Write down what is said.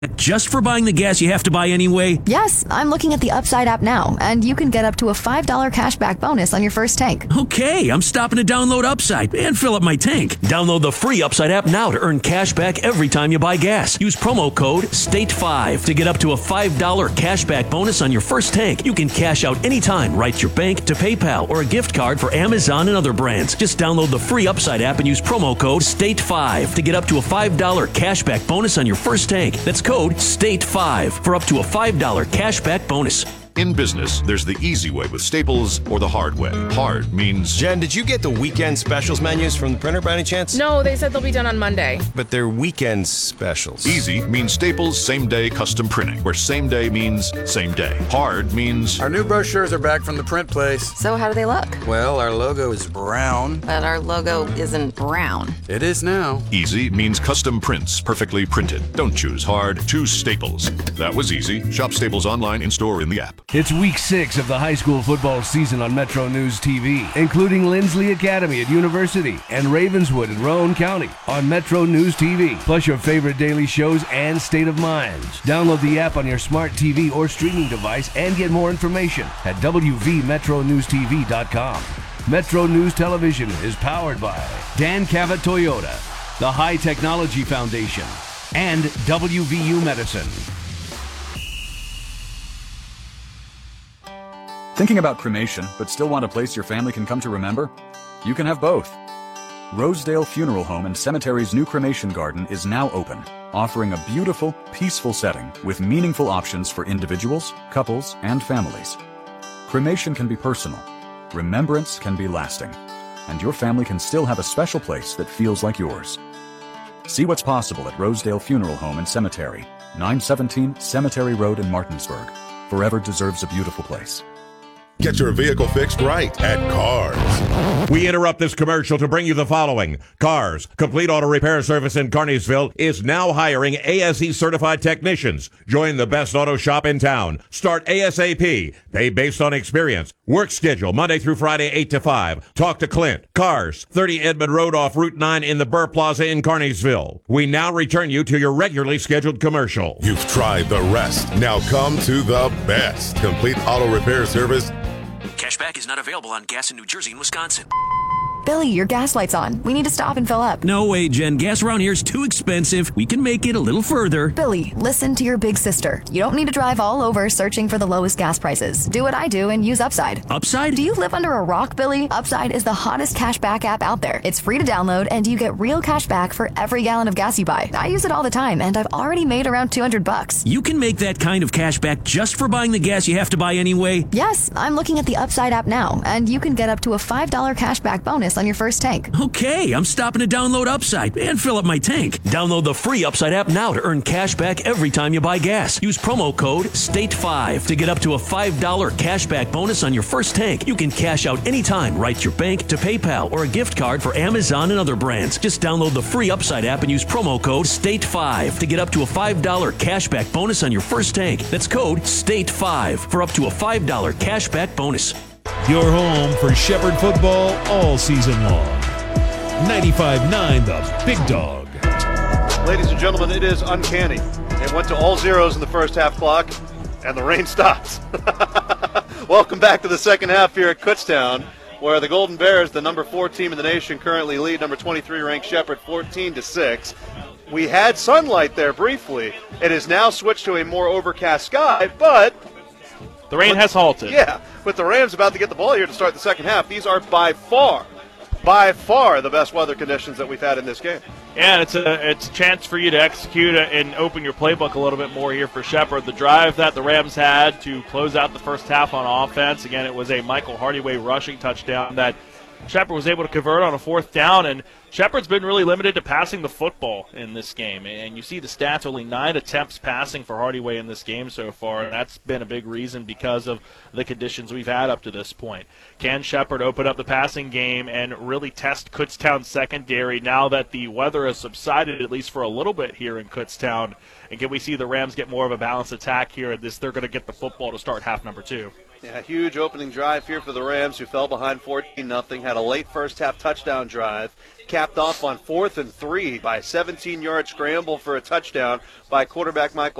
Just for buying the gas you have to buy anyway? Yes, I'm looking at the Upside app now, and you can get up to a $5 cashback bonus on your first tank. Okay, I'm stopping to download Upside and fill up my tank. Download the free Upside app now to earn cash back every time you buy gas. Use promo code STATE5 to get up to a $5 cashback bonus on your first tank. You can cash out anytime right to your bank, to PayPal, or a gift card for Amazon and other brands. Just download the free Upside app and use promo code STATE5 to get up to a $5 cashback bonus on your first tank. That's code STATE5 for up to a $5 cashback bonus. In business, there's the easy way with Staples or the hard way. Hard means... Jen, did you get the weekend specials menus from the printer by any chance? No, they said they'll be done on Monday. But they're weekend specials. Easy means Staples same-day custom printing, where same-day means same day. Hard means... Our new brochures are back from the print place. So how do they look? Well, our logo is brown. But our logo isn't brown. It is now. Easy means custom prints, perfectly printed. Don't choose hard, choose Staples. That was easy. Shop Staples online, in-store, in the app. It's week 6 of the high school football season on Metro News TV, including Lindsley Academy at University and Ravenswood in Rowan County on Metro News TV, plus your favorite daily shows and State of Minds. Download the app on your smart TV or streaming device and get more information at wvmetronewstv.com. Metro News Television is powered by Dan Cavett Toyota, the High Technology Foundation, and WVU Medicine. Thinking about cremation, but still want a place your family can come to remember? You can have both. Rosedale Funeral Home and Cemetery's new cremation garden is now open, offering a beautiful, peaceful setting with meaningful options for individuals, couples, and families. Cremation can be personal, remembrance can be lasting, and your family can still have a special place that feels like yours. See what's possible at Rosedale Funeral Home and Cemetery, 917 Cemetery Road in Martinsburg. Forever deserves a beautiful place. Get your vehicle fixed right at Cars. We interrupt this commercial to bring you the following. Cars, complete auto repair service in Kearneysville, is now hiring ASE certified technicians. Join the best auto shop in town. Start ASAP. Pay based on experience. Work schedule Monday through Friday, 8 to 5. Talk to Clint. Cars, 30 Edmond Road off Route 9 in the Burr Plaza in Kearneysville. We now return you to your regularly scheduled commercial. You've tried the rest. Now come to the best. Complete auto repair service. Cashback is not available on gas in New Jersey and Wisconsin. Billy, your gas light's on. We need to stop and fill up. No way, Jen. Gas around here is too expensive. We can make it a little further. Billy, listen to your big sister. You don't need to drive all over searching for the lowest gas prices. Do what I do and use Upside. Upside? Do you live under a rock, Billy? Upside is the hottest cashback app out there. It's free to download, and you get real cash back for every gallon of gas you buy. I use it all the time, and I've already made around $200. You can make that kind of cash back just for buying the gas you have to buy anyway? Yes, I'm looking at the Upside app now, and you can get up to a $5 cashback bonus on your first tank. Okay, I'm stopping to download Upside and fill up my tank. Download the free Upside app now to earn cash back every time you buy gas. Use promo code STATE5 to get up to a $5 cashback bonus on your first tank. You can cash out anytime right to your bank, to PayPal, or a gift card for Amazon and other brands. Just download the free Upside app and use promo code STATE5 to get up to a $5 cashback bonus on your first tank. That's code STATE5 for up to a $5 cashback bonus. Your home for Shepherd football all season long. 95.9 The Big Dog. Ladies and gentlemen, it is uncanny. It went to all zeros in the first half clock, and the rain stopped. Welcome back to the second half here at Kutztown, where the Golden Bears, the number 4 team in the nation, currently lead number 23 ranked Shepherd 14-6. We had sunlight there briefly. It has now switched to a more overcast sky, but the rain has halted. Yeah, with the Rams about to get the ball here to start the second half, these are by far the best weather conditions that we've had in this game. Yeah, it's a chance for you to execute and open your playbook a little bit more here for Shepherd. The drive that the Rams had to close out the first half on offense, again, it was a Michael Hardyway rushing touchdown that Shepherd was able to convert on a fourth down, and Shepherd's been really limited to passing the football in this game. And you see the stats, only 9 attempts passing for Hardyway in this game so far, and that's been a big reason because of the conditions we've had up to this point. Can Shepherd open up the passing game and really test Kutztown's secondary now that the weather has subsided, at least for a little bit here in Kutztown? And can we see the Rams get more of a balanced attack here? They're going to get the football to start half number 2. Yeah, huge opening drive here for the Rams, who fell behind 14-0, had a late first-half touchdown drive, capped off on 4th and 3 by a 17-yard scramble for a touchdown by quarterback Michael